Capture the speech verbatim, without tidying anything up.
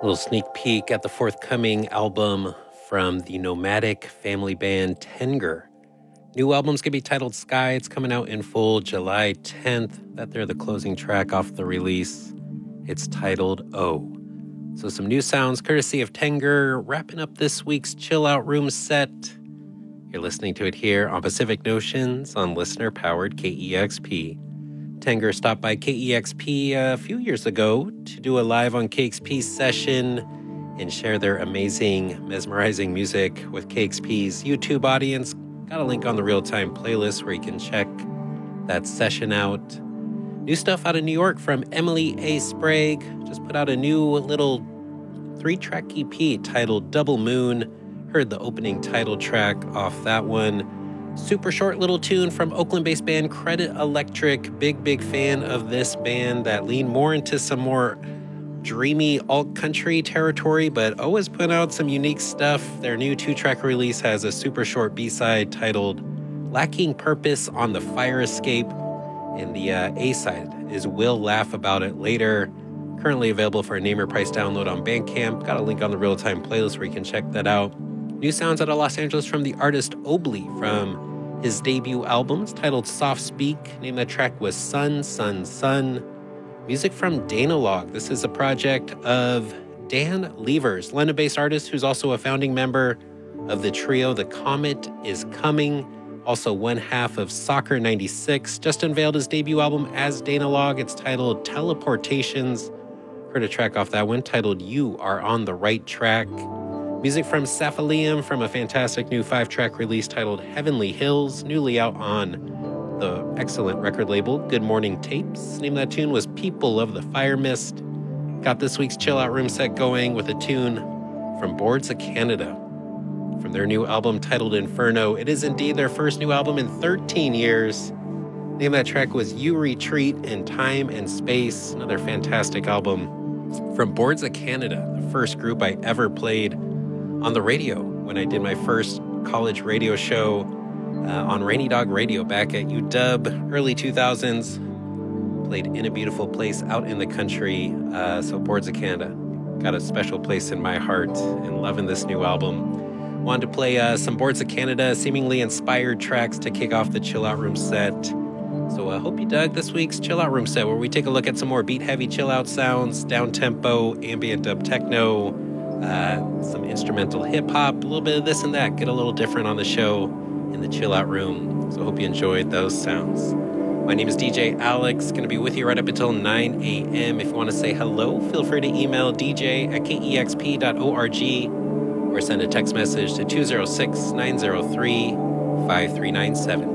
Little sneak peek at the forthcoming album from the nomadic family band Tenger. New album's gonna be titled Sky. It's coming out in full July tenth. That they're the closing track off the release. It's titled O. So some new sounds courtesy of Tenger, wrapping up this week's Chill Out Room set. You're listening to it here on Pacific Notions on listener-powered K E X P. Tenger stopped by K E X P a few years ago to do a live on K X P session and share their amazing, mesmerizing music with K X P's YouTube audience. Got a link on the real-time playlist where you can check that session out. New stuff out of New York from Emily A. Sprague. Just put out a new little three-track E P titled Double Moon. Heard the opening title track off that one. Super short little tune from Oakland-based band Credit Electric. Big, big fan of this band that lean more into some more dreamy alt-country territory, but always put out some unique stuff. Their new two-track release has a super short B-side titled Lacking Purpose on the Fire Escape, and the uh, A-side is We'll Laugh About It Later. Currently available for a name or price download on Bandcamp. Got a link on the real-time playlist where you can check that out. New sounds out of Los Angeles from the artist Obli from his debut album. It's titled Soft Speak. Name of that track was Sun, Sun, Sun. Music from Danalog. This is a project of Dan Levers, London-based artist who's also a founding member of the trio The Comet Is Coming, also one half of Soccer ninety-six. Just unveiled his debut album as Danalog. It's titled Teleportations. Heard a track off that one titled You Are on the Right Track. Music from Cephalium from a fantastic new five-track release titled Heavenly Hills, newly out on the excellent record label Good Morning Tapes. Name of that tune was People of the Fire Mist. Got this week's Chill Out Room set going with a tune from Boards of Canada from their new album titled Inferno. It is indeed their first new album in thirteen years. Name of that track was You Retreat in Time and Space. Another fantastic album from Boards of Canada, the first group I ever played on the radio when I did my first college radio show uh, on Rainy Dog Radio back at U W, early two thousands. Played In a Beautiful Place out in the country. Uh, so Boards of Canada got a special place in my heart and loving this new album. Wanted to play uh, some Boards of Canada seemingly inspired tracks to kick off the Chill Out Room set. So I uh, hope you dug this week's Chill Out Room set where we take a look at some more beat-heavy chill-out sounds, down-tempo, ambient dub techno, Uh, some instrumental hip-hop, a little bit of this and that. Get a little different on the show in the Chill Out Room. So hope you enjoyed those sounds. My name is D J Alex. Going to be with you right up until nine a.m. If you want to say hello, feel free to email d j at k e x p dot org or send a text message to two oh six, nine oh three, five three nine seven.